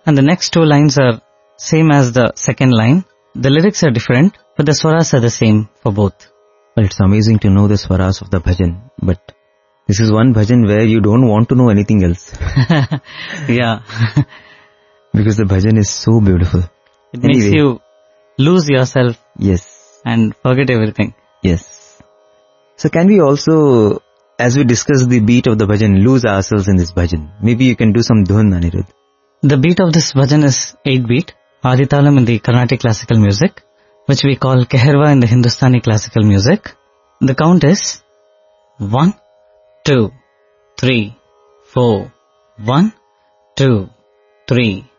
and the next two lines are same as the second line. The lyrics are different, but the swaras are the same for both. Well, it's amazing to know the swaras of the bhajan, but this is one bhajan where you don't want to know anything else. Yeah. Because the bhajan is so beautiful. It makes you lose yourself. Yes. And forget everything. Yes. So can we also, as we discuss the beat of the bhajan, lose ourselves in this bhajan? Maybe you can do some dhun, Anirudh. The beat of this bhajan is 8-beat, Aditalam in the Carnatic classical music, which we call Keherwa in the Hindustani classical music. The count is 1, 2, 3, 4, 1, 2, 3,